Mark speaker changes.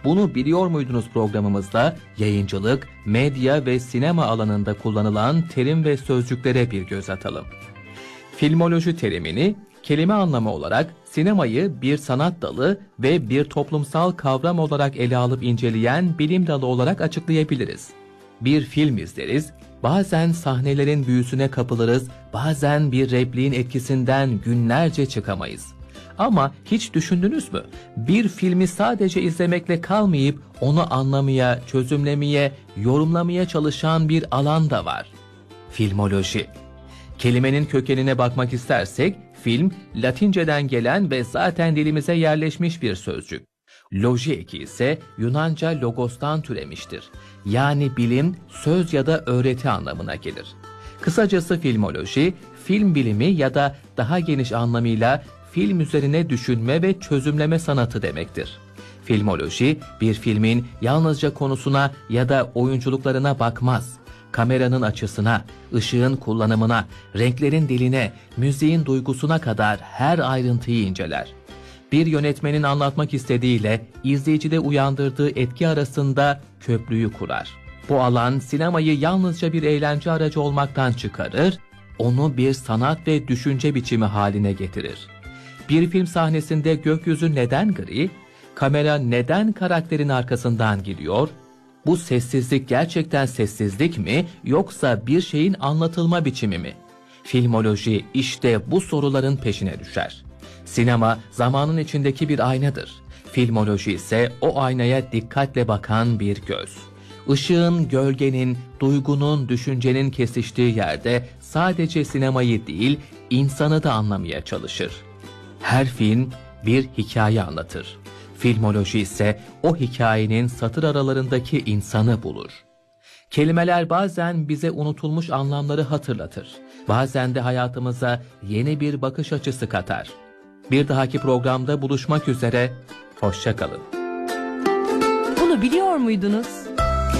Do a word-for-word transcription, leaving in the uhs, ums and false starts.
Speaker 1: Bunu biliyor muydunuz programımızda yayıncılık, medya ve sinema alanında kullanılan terim ve sözcüklere bir göz atalım. Filmoloji terimini kelime anlamı olarak sinemayı bir sanat dalı ve bir toplumsal kavram olarak ele alıp inceleyen bilim dalı olarak açıklayabiliriz. Bir film izleriz, bazen sahnelerin büyüsüne kapılırız, bazen bir repliğin etkisinden günlerce çıkamayız. Ama hiç düşündünüz mü? Bir filmi sadece izlemekle kalmayıp onu anlamaya, çözümlemeye, yorumlamaya çalışan bir alan da var. Filmoloji. Kelimenin kökenine bakmak istersek, film, Latinceden gelen ve zaten dilimize yerleşmiş bir sözcük. Loji eki ise Yunanca logostan türemiştir. Yani bilim, söz ya da öğreti anlamına gelir. Kısacası filmoloji, film bilimi ya da daha geniş anlamıyla film üzerine düşünme ve çözümleme sanatı demektir. Filmoloji, bir filmin yalnızca konusuna ya da oyunculuklarına bakmaz. Kameranın açısına, ışığın kullanımına, renklerin diline, müziğin duygusuna kadar her ayrıntıyı inceler. Bir yönetmenin anlatmak istediğiyle izleyicide uyandırdığı etki arasında köprüyü kurar. Bu alan sinemayı yalnızca bir eğlence aracı olmaktan çıkarır, onu bir sanat ve düşünce biçimi haline getirir. Bir film sahnesinde gökyüzü neden gri? Kamera neden karakterin arkasından gidiyor? Bu sessizlik gerçekten sessizlik mi yoksa bir şeyin anlatılma biçimi mi? Filmoloji işte bu soruların peşine düşer. Sinema zamanın içindeki bir aynadır. Filmoloji ise o aynaya dikkatle bakan bir göz. Işığın, gölgenin, duygunun, düşüncenin kesiştiği yerde sadece sinemayı değil, insanı da anlamaya çalışır. Her film bir hikaye anlatır. Filmoloji ise o hikayenin satır aralarındaki insanı bulur. Kelimeler bazen bize unutulmuş anlamları hatırlatır. Bazen de hayatımıza yeni bir bakış açısı katar. Bir dahaki programda buluşmak üzere, hoşça kalın.
Speaker 2: Bunu biliyor muydunuz?